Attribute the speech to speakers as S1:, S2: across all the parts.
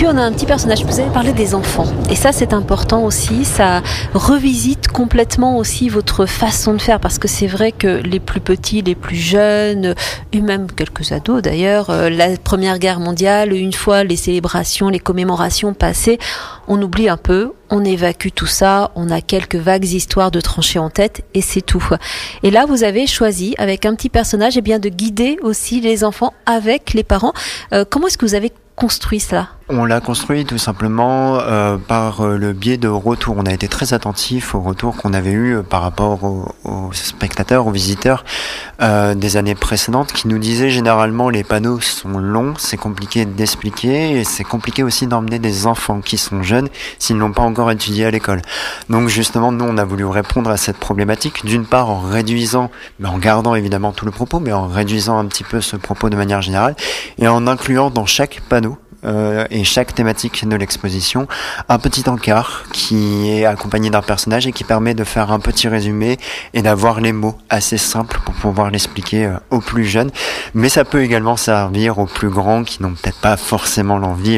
S1: Aujourd'hui, on a un petit personnage. Vous avez parlé des enfants. Et ça, c'est important aussi. Ça revisite complètement aussi votre façon de faire. Parce que c'est vrai que les plus petits, les plus jeunes, et même quelques ados d'ailleurs, la Première Guerre mondiale, une fois les célébrations, les commémorations passées, on oublie un peu, on évacue tout ça, on a quelques vagues histoires de tranchées en tête et c'est tout. Et là, vous avez choisi, avec un petit personnage, de guider aussi les enfants avec les parents. Comment est-ce que vous avez construit cela ?
S2: On l'a construit tout simplement par le biais de retours. On a été très attentifs aux retours qu'on avait eus par rapport aux spectateurs, aux visiteurs des années précédentes qui nous disaient généralement les panneaux sont longs, c'est compliqué d'expliquer et c'est compliqué aussi d'emmener des enfants qui sont jeunes s'ils n'ont pas encore étudié à l'école. Donc justement, nous on a voulu répondre à cette problématique d'une part en réduisant, mais en gardant évidemment tout le propos, mais en réduisant un petit peu ce propos de manière générale et en incluant dans chaque panneau et chaque thématique de l'exposition, un petit encart qui est accompagné d'un personnage et qui permet de faire un petit résumé et d'avoir les mots assez simples pour pouvoir l'expliquer aux plus jeunes. Mais ça peut également servir aux plus grands qui n'ont peut-être pas forcément l'envie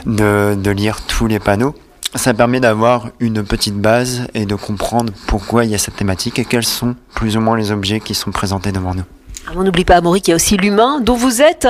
S2: de lire tous les panneaux. Ça permet d'avoir une petite base et de comprendre pourquoi il y a cette thématique et quels sont plus ou moins les objets qui sont présentés devant nous.
S1: On n'oublie pas, Amaury, qu'il y a aussi l'humain dont vous êtes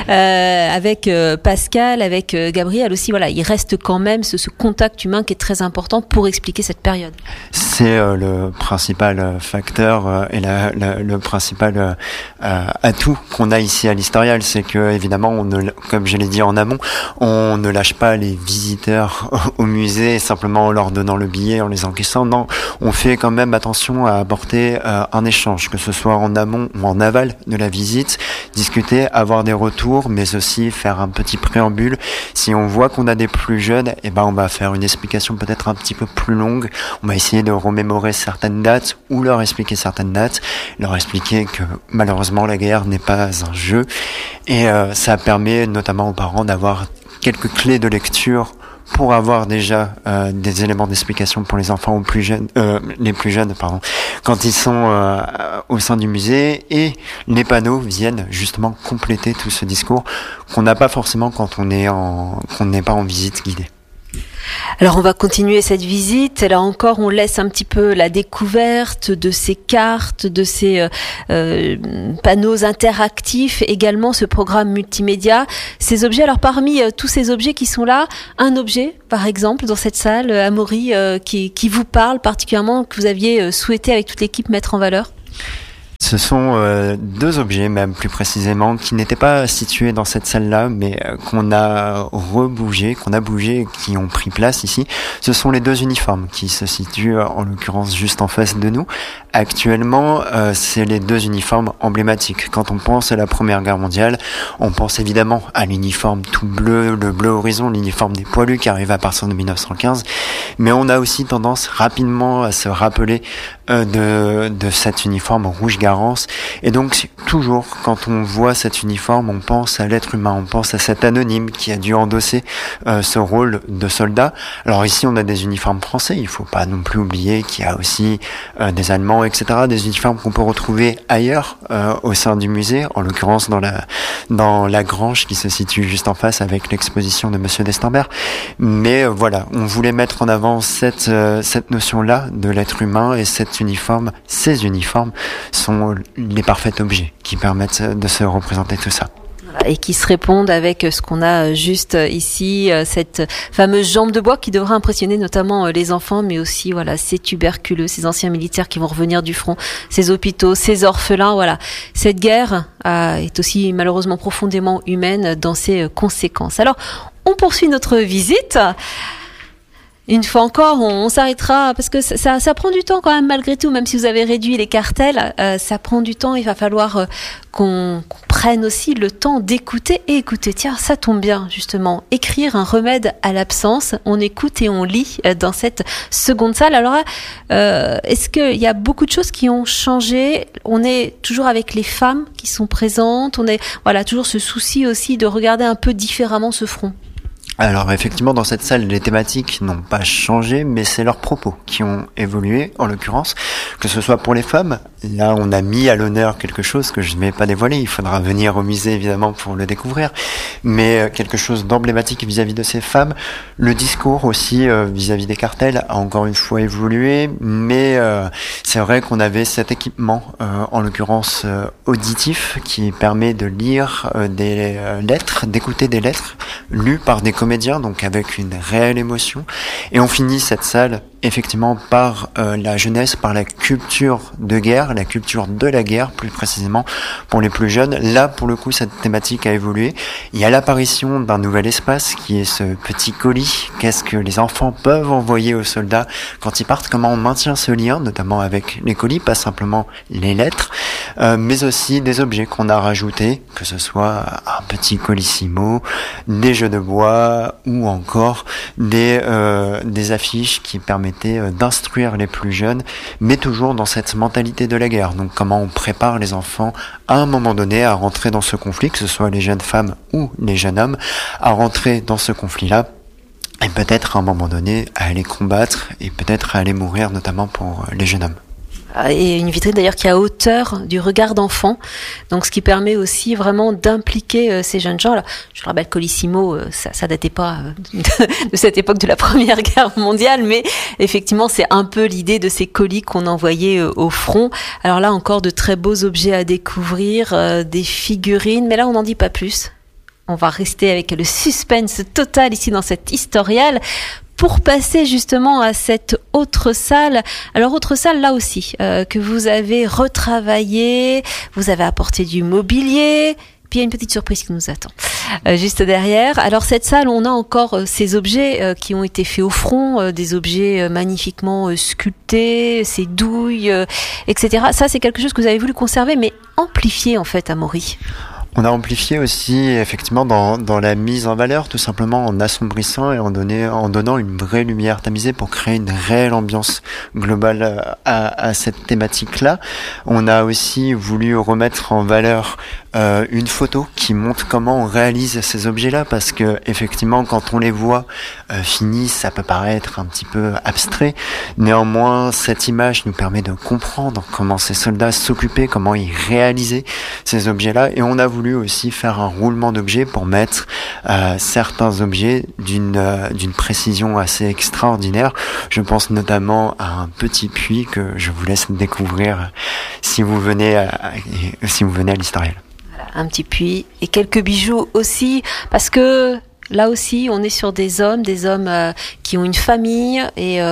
S1: avec Pascal, avec Gabriel aussi. Voilà, il reste quand même ce contact humain qui est très important pour expliquer cette période.
S2: C'est le principal facteur et le principal atout qu'on a ici à l'Historial, c'est que évidemment, comme je l'ai dit en amont, on ne lâche pas les visiteurs au musée simplement en leur donnant le billet, en les encaissant. Non, on fait quand même attention à apporter un échange, que ce soit en amont ou en aval de la visite, discuter, avoir des retours, mais aussi faire un petit préambule. Si on voit qu'on a des plus jeunes, on va faire une explication peut-être un petit peu plus longue. On va essayer de remémorer certaines dates ou leur expliquer certaines dates, leur expliquer que malheureusement la guerre n'est pas un jeu. Et ça permet notamment aux parents d'avoir quelques clés de lecture pour avoir déjà des éléments d'explication pour les enfants les plus jeunes, quand ils sont au sein du musée, et les panneaux viennent justement compléter tout ce discours qu'on n'a pas forcément quand on n'est pas en visite guidée.
S1: Alors on va continuer cette visite. Là encore, on laisse un petit peu la découverte de ces cartes, de ces panneaux interactifs, également ce programme multimédia, ces objets. Alors parmi tous ces objets qui sont là, un objet, par exemple, dans cette salle, Amaury, qui vous parle particulièrement, que vous aviez souhaité avec toute l'équipe mettre en valeur ?
S2: Ce sont deux objets, même plus précisément, qui n'étaient pas situés dans cette salle-là, mais qu'on a bougé, et qui ont pris place ici. Ce sont les deux uniformes qui se situent, en l'occurrence, juste en face de nous. Actuellement, c'est les deux uniformes emblématiques. Quand on pense à la Première Guerre mondiale, on pense évidemment à l'uniforme tout bleu, le bleu horizon, l'uniforme des poilus qui arrive à partir de 1915. Mais on a aussi tendance rapidement à se rappeler de cet uniforme rouge Garance. Et donc, toujours, quand on voit cet uniforme, on pense à l'être humain, on pense à cet anonyme qui a dû endosser ce rôle de soldat. Alors ici, on a des uniformes français, il faut pas non plus oublier qu'il y a aussi des Allemands, etc., des uniformes qu'on peut retrouver ailleurs au sein du musée, en l'occurrence dans la grange qui se situe juste en face avec l'exposition de Monsieur d'Estembert. Mais voilà, on voulait mettre en avant cette notion-là de l'être humain, et ces uniformes sont les parfaits objets qui permettent de se représenter tout ça.
S1: Et qui se répondent avec ce qu'on a juste ici, cette fameuse jambe de bois qui devra impressionner notamment les enfants, mais aussi ces tuberculeux, ces anciens militaires qui vont revenir du front, ces hôpitaux, ces orphelins. Voilà, cette guerre est aussi malheureusement profondément humaine dans ses conséquences. Alors, on poursuit notre visite. Une fois encore, on s'arrêtera parce que ça prend du temps quand même malgré tout, même si vous avez réduit les cartels, ça prend du temps. Il va falloir qu'on prenne aussi le temps d'écouter et écouter. Tiens, ça tombe bien justement, écrire un remède à l'absence. On écoute et on lit dans cette seconde salle. Alors est-ce qu'il y a beaucoup de choses qui ont changé ? On est toujours avec les femmes qui sont présentes. On est toujours ce souci aussi de regarder un peu différemment ce front.
S2: Alors effectivement, dans cette salle, les thématiques n'ont pas changé, mais c'est leurs propos qui ont évolué, en l'occurrence, que ce soit pour les femmes. Là, on a mis à l'honneur quelque chose que je ne vais pas dévoiler, il faudra venir au musée évidemment pour le découvrir, mais quelque chose d'emblématique vis-à-vis de ces femmes. Le discours aussi vis-à-vis des cartels a encore une fois évolué, mais c'est vrai qu'on avait cet équipement, en l'occurrence auditif, qui permet de lire des lettres, d'écouter des lettres lues par des comédiens, donc avec une réelle émotion. Et on finit cette salle effectivement par la jeunesse, par la culture de guerre, la culture de la guerre plus précisément pour les plus jeunes. Là, pour le coup, cette thématique a évolué. Il y a l'apparition d'un nouvel espace qui est ce petit colis. Qu'est-ce que les enfants peuvent envoyer aux soldats quand ils partent? Comment on maintient ce lien, notamment avec les colis, pas simplement les lettres, mais aussi des objets qu'on a rajoutés, que ce soit un petit colissimo, des jeux de bois ou encore des affiches qui permettaient d'instruire les plus jeunes, mais toujours dans cette mentalité de la guerre. Donc comment on prépare les enfants à un moment donné à rentrer dans ce conflit, que ce soit les jeunes femmes ou les jeunes hommes, à rentrer dans ce conflit-là et peut-être à un moment donné à aller combattre et peut-être à aller mourir, notamment pour les jeunes hommes.
S1: Et une vitrine d'ailleurs qui est à hauteur du regard d'enfant, donc ce qui permet aussi vraiment d'impliquer ces jeunes gens. Alors, je le rappelle, Colissimo, ça datait pas de cette époque de la Première Guerre mondiale, mais effectivement c'est un peu l'idée de ces colis qu'on envoyait au front. Alors là encore de très beaux objets à découvrir, des figurines, mais là on n'en dit pas plus. On va rester avec le suspense total ici dans cette historiale, pour passer justement à cette autre salle. Alors autre salle là aussi que vous avez retravaillé, vous avez apporté du mobilier, puis il y a une petite surprise qui nous attend juste derrière. Alors cette salle, on a encore ces objets qui ont été faits au front, des objets magnifiquement sculptés, ces douilles, etc. Ça c'est quelque chose que vous avez voulu conserver mais amplifier en fait, Amaury.
S2: On a amplifié aussi effectivement dans la mise en valeur, tout simplement en assombrissant et en donnant une vraie lumière tamisée pour créer une réelle ambiance globale à cette thématique-là. On a aussi voulu remettre en valeur une photo qui montre comment on réalise ces objets-là, parce que effectivement quand on les voit finis, ça peut paraître un petit peu abstrait. Néanmoins, cette image nous permet de comprendre comment ces soldats s'occupaient, comment ils réalisaient ces objets-là, et on a voulu aussi faire un roulement d'objets pour mettre certains objets d'une précision assez extraordinaire. Je pense notamment à un petit puits que je vous laisse découvrir si vous venez à l'historiel.
S1: Voilà, un petit puits et quelques bijoux aussi, parce que là aussi, on est sur des hommes qui ont une famille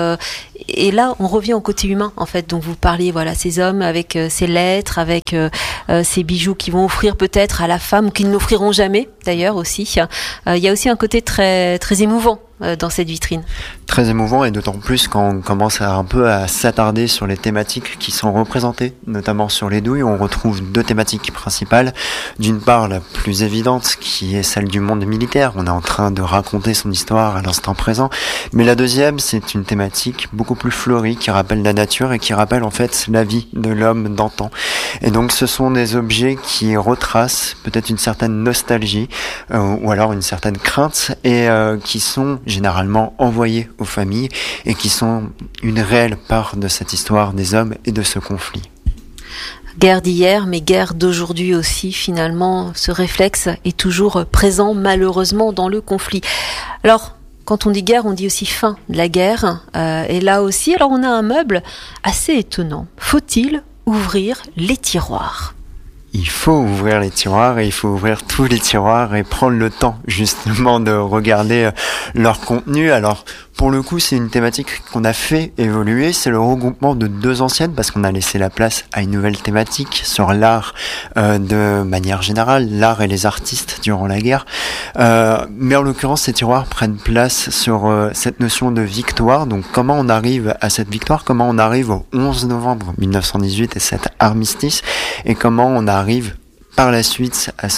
S1: et là, on revient au côté humain en fait. Donc vous parliez, voilà, ces hommes avec ces lettres, avec ces bijoux qu'ils vont offrir peut-être à la femme ou qu'ils n'offriront jamais d'ailleurs aussi. Il y a aussi un côté très très émouvant dans cette vitrine.
S2: Très émouvant, et d'autant plus quand on commence un peu à s'attarder sur les thématiques qui sont représentées, notamment sur les douilles. On retrouve deux thématiques principales. D'une part, la plus évidente, qui est celle du monde militaire. On est en train de raconter son histoire à l'instant présent. Mais la deuxième, c'est une thématique beaucoup plus fleurie, qui rappelle la nature et qui rappelle en fait la vie de l'homme d'antan. Et donc ce sont des objets qui retracent peut-être une certaine nostalgie ou alors une certaine crainte, et qui sont généralement envoyés aux familles et qui sont une réelle part de cette histoire des hommes et de ce conflit.
S1: Guerre d'hier, mais guerre d'aujourd'hui aussi, finalement, ce réflexe est toujours présent malheureusement dans le conflit. Alors, quand on dit guerre, on dit aussi fin de la guerre. Et là aussi, alors on a un meuble assez étonnant. Faut-il ouvrir les tiroirs ?
S2: Il faut ouvrir les tiroirs, et il faut ouvrir tous les tiroirs et prendre le temps justement de regarder leur contenu. Alors pour le coup, c'est une thématique qu'on a fait évoluer. C'est le regroupement de deux anciennes, parce qu'on a laissé la place à une nouvelle thématique sur l'art de manière générale, l'art et les artistes durant la guerre. Mais en l'occurrence, ces tiroirs prennent place sur cette notion de victoire. Donc comment on arrive à cette victoire, comment on arrive au 11 novembre 1918 et cet armistice, et comment on arrive par la suite à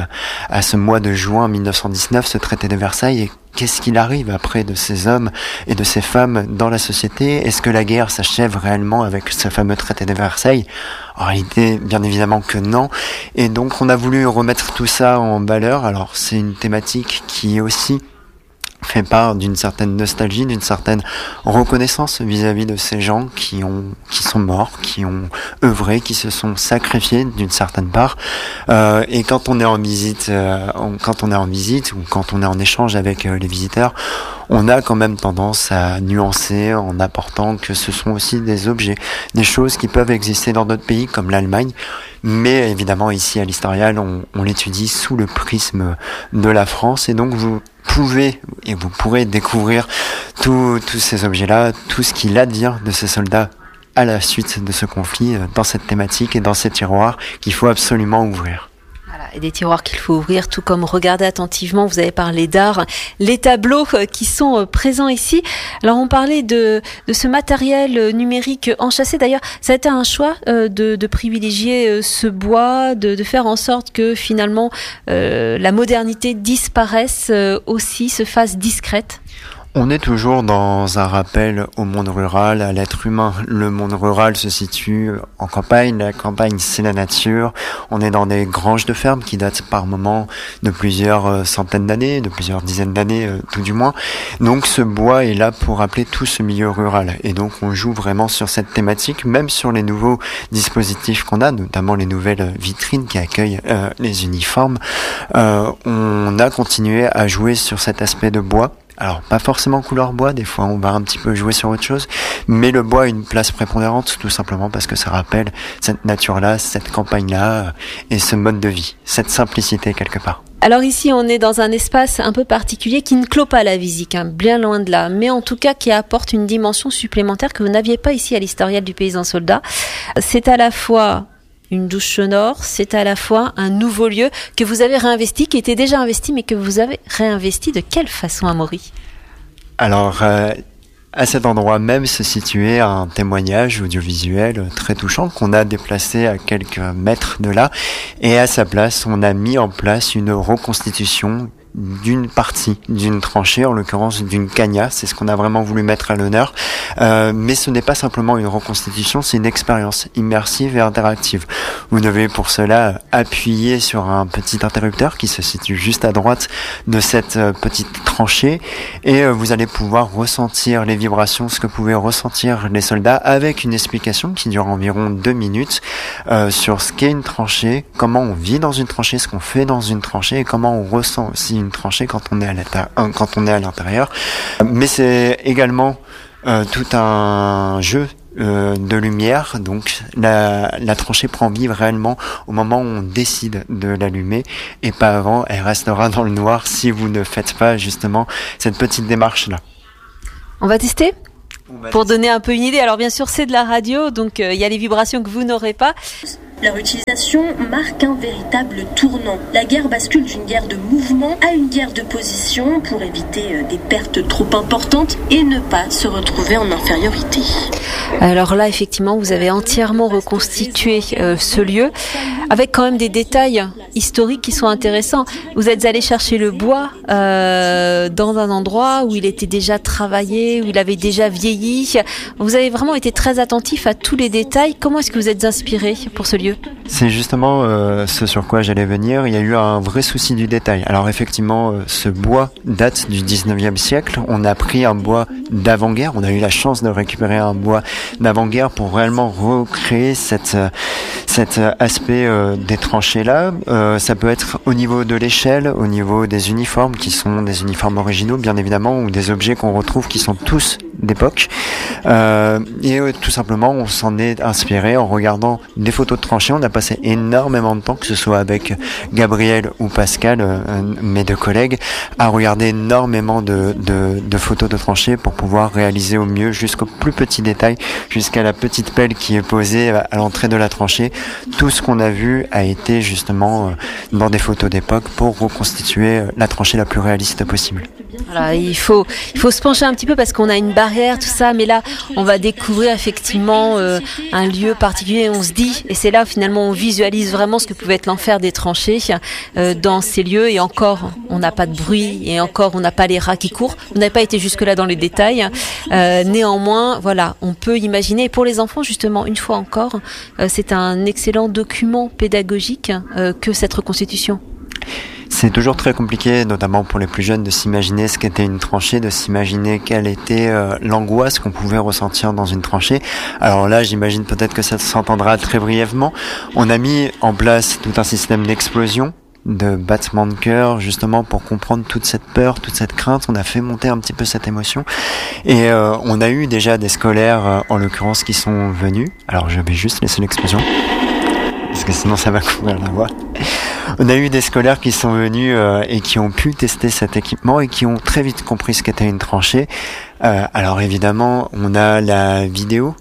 S2: ce mois de juin 1919, ce traité de Versailles, et qu'est-ce qu'il arrive après de ces hommes et de ces femmes dans la société? Est-ce que la guerre s'achève réellement avec ce fameux traité de Versailles? En réalité, bien évidemment que non. Et donc on a voulu remettre tout ça en valeur. Alors c'est une thématique qui est aussi fait part d'une certaine nostalgie, d'une certaine reconnaissance vis-à-vis de ces gens qui sont morts, qui ont œuvré, qui se sont sacrifiés d'une certaine part. Et quand on est en visite, ou quand on est en échange avec les visiteurs, on a quand même tendance à nuancer en apportant que ce sont aussi des objets, des choses qui peuvent exister dans d'autres pays comme l'Allemagne. Mais évidemment, ici à l'Historial, on l'étudie sous le prisme de la France. Et donc, vous pourrez découvrir tous ces objets-là, tout ce qu'il advient de ces soldats à la suite de ce conflit dans cette thématique et dans ces tiroirs qu'il faut absolument ouvrir.
S1: Et des tiroirs qu'il faut ouvrir, tout comme regarder attentivement. Vous avez parlé d'art, les tableaux qui sont présents ici. Alors on parlait de ce matériel numérique enchâssé. D'ailleurs, ça a été un choix de privilégier ce bois, de faire en sorte que finalement la modernité disparaisse aussi, se fasse discrète.
S2: On est toujours dans un rappel au monde rural, à l'être humain. Le monde rural se situe en campagne. La campagne, c'est la nature. On est dans des granges de ferme qui datent par moments de plusieurs centaines d'années, de plusieurs dizaines d'années, tout du moins. Donc ce bois est là pour rappeler tout ce milieu rural. Et donc on joue vraiment sur cette thématique, même sur les nouveaux dispositifs qu'on a, notamment les nouvelles vitrines qui accueillent les uniformes. On a continué à jouer sur cet aspect de bois. Alors, pas forcément couleur bois, des fois on va un petit peu jouer sur autre chose, mais le bois a une place prépondérante, tout simplement parce que ça rappelle cette nature-là, cette campagne-là, et ce mode de vie, cette simplicité quelque part.
S1: Alors ici, on est dans un espace un peu particulier qui ne clôt pas la visite, bien loin de là, mais en tout cas qui apporte une dimension supplémentaire que vous n'aviez pas ici à l'Historial du Paysan Soldat. C'est à la fois une douche sonore, c'est à la fois un nouveau lieu que vous avez réinvesti, qui était déjà investi, mais que vous avez réinvesti. De quelle façon, Amaury ?
S2: Alors, à cet endroit même se situait un témoignage audiovisuel très touchant qu'on a déplacé à quelques mètres de là. Et à sa place, on a mis en place une reconstitution d'une partie d'une tranchée, en l'occurrence d'une cagna, c'est ce qu'on a vraiment voulu mettre à l'honneur, mais ce n'est pas simplement une reconstitution, c'est une expérience immersive et interactive. Vous devez pour cela appuyer sur un petit interrupteur qui se situe juste à droite de cette petite tranchée et vous allez pouvoir ressentir les vibrations, ce que pouvaient ressentir les soldats, avec une explication qui dure environ 2 minutes sur ce qu'est une tranchée, comment on vit dans une tranchée, ce qu'on fait dans une tranchée et comment on ressent aussi une tranchée quand on est à l'intérieur. Mais c'est également tout un jeu de lumière, donc la tranchée prend vie réellement au moment où on décide de l'allumer et pas avant. Elle restera dans le noir si vous ne faites pas justement cette petite démarche là.
S1: On va tester pour donner un peu une idée. Alors bien sûr c'est de la radio, donc il y a les vibrations que vous n'aurez pas.
S3: Leur utilisation marque un véritable tournant. La guerre bascule d'une guerre de mouvement à une guerre de position pour éviter des pertes trop importantes et ne pas se retrouver en infériorité.
S1: Alors là, effectivement, vous avez entièrement reconstitué ce lieu avec quand même des détails historiques qui sont intéressants. Vous êtes allé chercher le bois dans un endroit où il était déjà travaillé, où il avait déjà vieilli. Vous avez vraiment été très attentif à tous les détails. Comment est-ce que vous êtes inspiré pour ce lieu ?
S2: C'est justement ce sur quoi j'allais venir. Il y a eu un vrai souci du détail. Alors effectivement, ce bois date du 19e siècle. On a pris un bois d'avant-guerre. On a eu la chance de récupérer un bois d'avant-guerre pour réellement recréer cet aspect des tranchées-là. Ça peut être au niveau de l'échelle, au niveau des uniformes qui sont des uniformes originaux, bien évidemment, ou des objets qu'on retrouve qui sont tous d'époque. Et tout simplement, on s'en est inspiré en regardant des photos de tranchées. On a passé énormément de temps, que ce soit avec Gabriel ou Pascal, mes deux collègues, à regarder énormément de photos de tranchées pour pouvoir réaliser au mieux, jusqu'au plus petit détail, jusqu'à la petite pelle qui est posée à l'entrée de la tranchée. Tout ce qu'on a vu a été justement dans des photos d'époque pour reconstituer la tranchée la plus réaliste possible.
S1: Voilà, il faut se pencher un petit peu parce qu'on a une barrière, tout ça, mais là, on va découvrir effectivement un lieu particulier. On se dit, et c'est là finalement on visualise vraiment ce que pouvait être l'enfer des tranchées dans ces lieux. Et encore, on n'a pas de bruit, et encore, on n'a pas les rats qui courent. On n'a pas été jusque-là dans les détails. Néanmoins, voilà, on peut imaginer. Et pour les enfants, justement, une fois encore, c'est un excellent document pédagogique que cette reconstitution.
S2: C'est toujours très compliqué, notamment pour les plus jeunes, de s'imaginer ce qu'était une tranchée, de s'imaginer quelle était l'angoisse qu'on pouvait ressentir dans une tranchée. Alors là, j'imagine peut-être que ça s'entendra très brièvement. On a mis en place tout un système d'explosion, de battement de cœur, justement pour comprendre toute cette peur, toute cette crainte. On a fait monter un petit peu cette émotion et on a eu déjà des scolaires en l'occurrence qui sont venus. Alors je vais juste laisser l'explosion parce que sinon ça va couvrir la voix. On a eu des scolaires qui sont venus et qui ont pu tester cet équipement et qui ont très vite compris ce qu'était une tranchée. Alors évidemment, on a la vidéo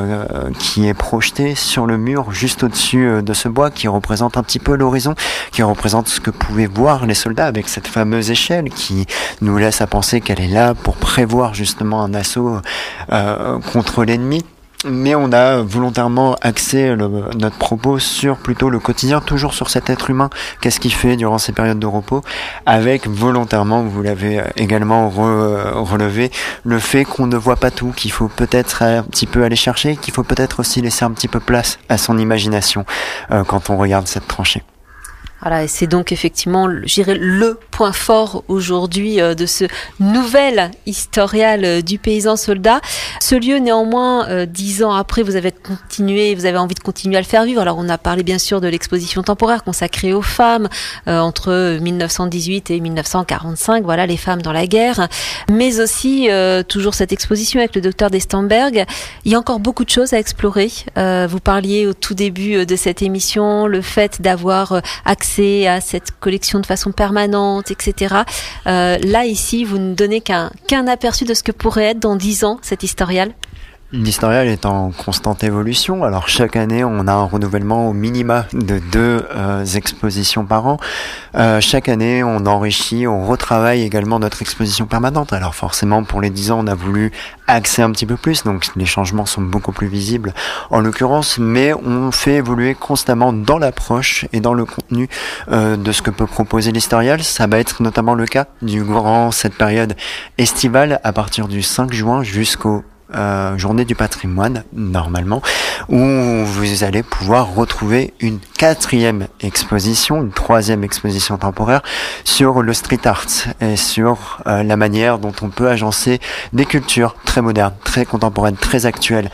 S2: qui est projetée sur le mur juste au-dessus de ce bois, qui représente un petit peu l'horizon, qui représente ce que pouvaient voir les soldats avec cette fameuse échelle qui nous laisse à penser qu'elle est là pour prévoir justement un assaut contre l'ennemi. Mais on a volontairement axé notre propos sur plutôt le quotidien, toujours sur cet être humain, qu'est-ce qu'il fait durant ces périodes de repos, avec volontairement, vous l'avez également relevé, le fait qu'on ne voit pas tout, qu'il faut peut-être un petit peu aller chercher, qu'il faut peut-être aussi laisser un petit peu place à son imagination quand on regarde cette tranchée.
S1: Voilà, et c'est donc effectivement, je dirais, le point fort aujourd'hui de ce nouvel historial du paysan soldat. Ce lieu, néanmoins, 10 ans après, vous avez envie de continuer à le faire vivre. Alors, on a parlé bien sûr de l'exposition temporaire consacrée aux femmes entre 1918 et 1945. Voilà, les femmes dans la guerre, mais aussi toujours cette exposition avec le docteur d'Estemberg. Il y a encore beaucoup de choses à explorer. Vous parliez au tout début de cette émission, le fait d'avoir accès à cette collection de façon permanente, etc. Là, ici, vous ne donnez qu'un aperçu de ce que pourrait être dans 10 ans, cet historial.
S2: L'historial est en constante évolution. Alors chaque année, on a un renouvellement au minima de 2 expositions par an. Chaque année, on enrichit, on retravaille également notre exposition permanente. Alors forcément, pour les 10 ans, on a voulu axer un petit peu plus, donc les changements sont beaucoup plus visibles en l'occurrence, mais on fait évoluer constamment dans l'approche et dans le contenu de ce que peut proposer l'historial. Ça va être notamment le cas durant cette période estivale à partir du 5 juin jusqu'au journée du patrimoine normalement, où vous allez pouvoir retrouver une 4e exposition, une 3e exposition temporaire sur le street art et sur la manière dont on peut agencer des cultures très modernes, très contemporaines, très actuelles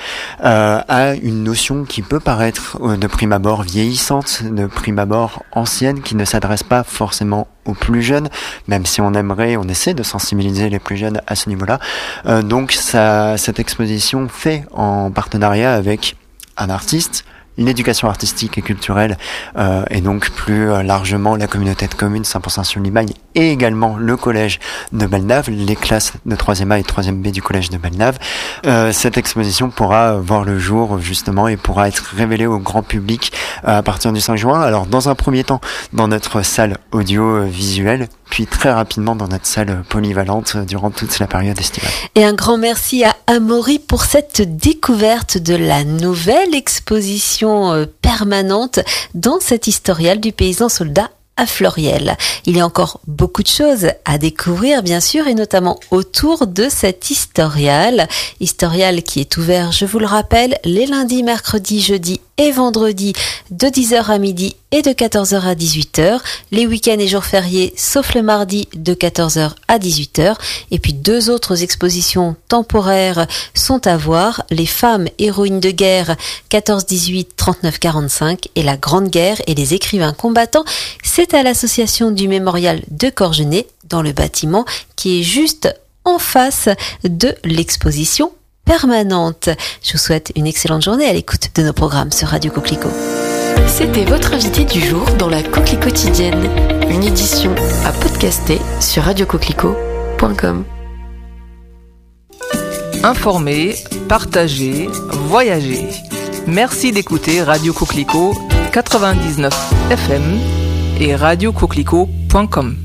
S2: à une notion qui peut paraître de prime abord vieillissante, de prime abord ancienne, qui ne s'adresse pas forcément aux plus jeunes, même si on essaie de sensibiliser les plus jeunes à ce niveau-là. Donc cette exposition fait en partenariat avec un artiste, l'éducation artistique et culturelle et donc plus largement la communauté de communes 100% sur Limagne et également le collège de Belnave, les classes de 3e A et 3e B du collège de Belnave. Cette exposition pourra voir le jour justement et pourra être révélée au grand public à partir du 5 juin. Alors dans un premier temps dans notre salle audiovisuelle, puis très rapidement dans notre salle polyvalente durant toute la période estivale.
S1: Et un grand merci à Amaury pour cette découverte de la nouvelle exposition permanente dans cet historial du paysan soldat à Floriel. Il y a encore beaucoup de choses à découvrir, bien sûr, et notamment autour de cet historial qui est ouvert, je vous le rappelle, les lundis, mercredis, jeudis et vendredis de 10h à midi et de 14h à 18h, les week-ends et jours fériés sauf le mardi de 14h à 18h, et puis 2 autres expositions temporaires sont à voir, les femmes héroïnes de guerre 14-18, 39-45 et la Grande Guerre et les écrivains combattants. C'est à l'association du Mémorial de Corgenay dans le bâtiment qui est juste en face de l'exposition permanente. Je vous souhaite une excellente journée à l'écoute de nos programmes sur Radio Coquelicot.
S4: C'était votre invité du jour dans la Coquelicot quotidienne, une édition à podcaster sur radiocoquelicot.com.
S5: Informer, partager, voyager. Merci d'écouter Radio Coquelicot 99 FM et radiocoquelicot.com.